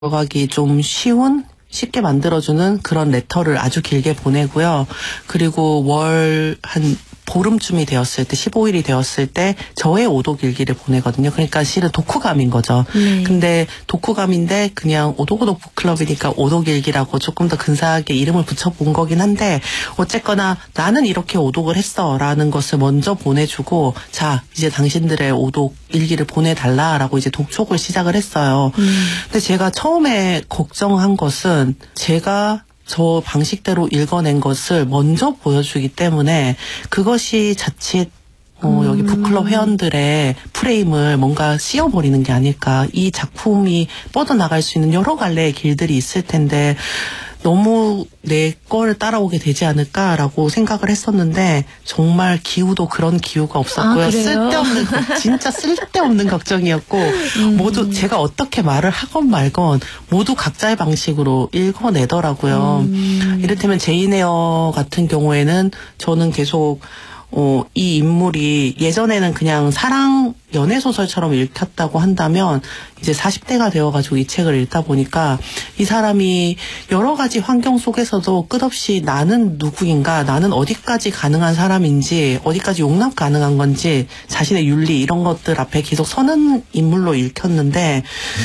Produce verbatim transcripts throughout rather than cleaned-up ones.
들어가기 좀 쉬운 쉽게 만들어주는 그런 레터를 아주 길게 보내고요. 그리고 월 한 보름쯤이 되었을 때, 십오 일이 되었을 때 저의 오독 일기를 보내거든요. 그러니까 실은 독후감인 거죠. 네. 근데 독후감인데 그냥 오독오독 북클럽이니까 오독 일기라고 조금 더 근사하게 이름을 붙여본 거긴 한데, 어쨌거나 나는 이렇게 오독을 했어 라는 것을 먼저 보내주고, 자 이제 당신들의 오독 일기를 보내달라라고 이제 독촉을 시작을 했어요. 음. 근데 제가 처음에 걱정한 것은 제가 저 방식대로 읽어낸 것을 먼저 보여주기 때문에 그것이 자칫 어, 여기 북클럽 회원들의 프레임을 뭔가 씌워버리는 게 아닐까. 이 작품이 뻗어나갈 수 있는 여러 갈래의 길들이 있을 텐데 너무 내 거를 따라오게 되지 않을까라고 생각을 했었는데, 정말 기우도 그런 기우가 없었고요. 아, 쓸데없는, 진짜 쓸데없는 걱정이었고, 음. 모두 제가 어떻게 말을 하건 말건 모두 각자의 방식으로 읽어내더라고요. 음. 이를테면 제이네어 같은 경우에는 저는 계속 어, 이 인물이 예전에는 그냥 사랑 연애소설처럼 읽혔다고 한다면, 이제 사십 대가 되어가지고 이 책을 읽다 보니까 이 사람이 여러 가지 환경 속에서도 끝없이 나는 누구인가, 나는 어디까지 가능한 사람인지, 어디까지 용납 가능한 건지, 자신의 윤리 이런 것들 앞에 계속 서는 인물로 읽혔는데,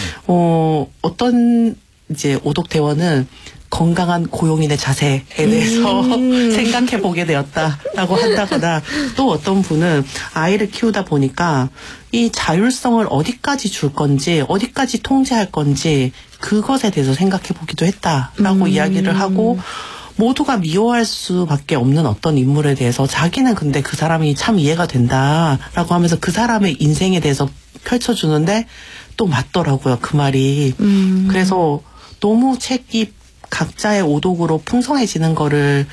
어, 어떤 이제 오독대원은 건강한 고용인의 자세에 대해서 음. 생각해 보게 되었다라고 한다거나, 또 어떤 분은 아이를 키우다 보니까 이 자율성을 어디까지 줄 건지, 어디까지 통제할 건지 그것에 대해서 생각해 보기도 했다라고 음. 이야기를 하고, 모두가 미워할 수밖에 없는 어떤 인물에 대해서 자기는 근데 그 사람이 참 이해가 된다라고 하면서 그 사람의 인생에 대해서 펼쳐주는데 또 맞더라고요, 그 말이. 음. 그래서 너무 책이 각자의 오독으로 풍성해지는 거를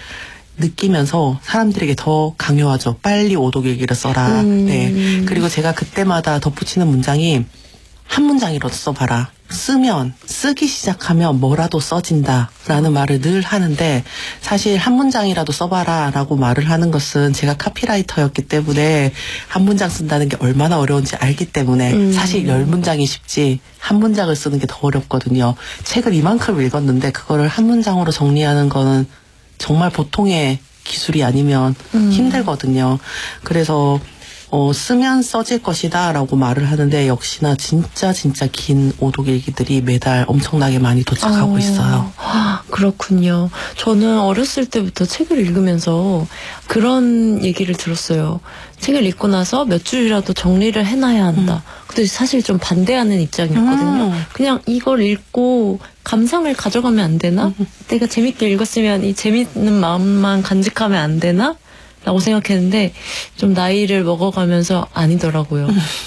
느끼면서 사람들에게 더 강요하죠. 빨리 오독 일기를 써라. 음. 네. 그리고 제가 그때마다 덧붙이는 문장이 한 문장이라도 써봐라. 쓰면, 쓰기 시작하면 뭐라도 써진다 라는 말을 늘 하는데, 사실 한 문장이라도 써봐라 라고 말을 하는 것은 제가 카피라이터였기 때문에 한 문장 쓴다는 게 얼마나 어려운지 알기 때문에 음. 사실 열 문장이 쉽지 한 문장을 쓰는 게 더 어렵거든요. 책을 이만큼 읽었는데 그거를 한 문장으로 정리하는 거는 정말 보통의 기술이 아니면 음. 힘들거든요. 그래서 어, 쓰면 써질 것이다 라고 말을 하는데, 역시나 진짜 진짜 긴 오독 일기들이 매달 엄청나게 많이 도착하고 어, 있어요. 그렇군요. 저는 어렸을 때부터 책을 읽으면서 그런 얘기를 들었어요. 책을 읽고 나서 몇 줄이라도 정리를 해놔야 한다. 음. 근데 사실 좀 반대하는 입장이었거든요. 음. 그냥 이걸 읽고 감상을 가져가면 안 되나? 음. 내가 재밌게 읽었으면 이 재밌는 마음만 간직하면 안 되나? 라고 생각했는데, 좀 나이를 먹어가면서 아니더라고요.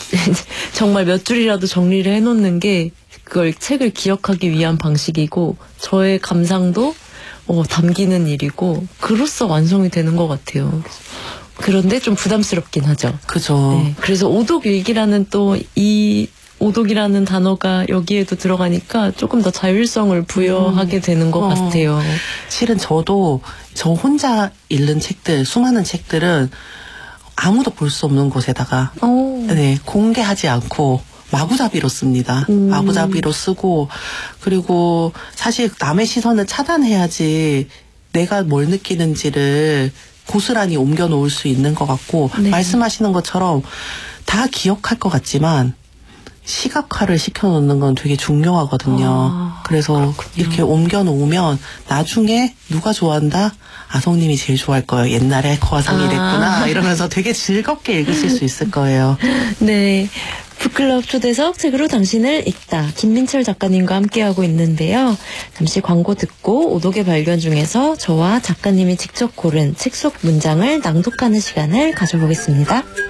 정말 몇 줄이라도 정리를 해놓는 게 그걸 책을 기억하기 위한 방식이고, 저의 감상도 어, 담기는 일이고, 그로써 완성이 되는 것 같아요. 그런데 좀 부담스럽긴 하죠. 그죠. 네, 그래서 오독일기라는 또 이 오독이라는 단어가 여기에도 들어가니까 조금 더 자율성을 부여하게 되는 것 어. 같아요. 실은 저도 저 혼자 읽는 책들, 수많은 책들은 아무도 볼 수 없는 곳에다가 네, 공개하지 않고 마구잡이로 씁니다. 음. 마구잡이로 쓰고, 그리고 사실 남의 시선을 차단해야지 내가 뭘 느끼는지를 고스란히 옮겨놓을 수 있는 것 같고, 네. 말씀하시는 것처럼 다 기억할 것 같지만 시각화를 시켜놓는 건 되게 중요하거든요. 아, 그래서 그렇군요. 이렇게 옮겨놓으면 나중에 누가 좋아한다? 아성님이 제일 좋아할 거예요. 옛날에 거아성이 이랬구나. 아. 이러면서 되게 즐겁게 읽으실 수 있을 거예요. 네. 북클럽 초대석 책으로 당신을 읽다, 김민철 작가님과 함께하고 있는데요. 잠시 광고 듣고 오독의 발견 중에서 저와 작가님이 직접 고른 책 속 문장을 낭독하는 시간을 가져보겠습니다.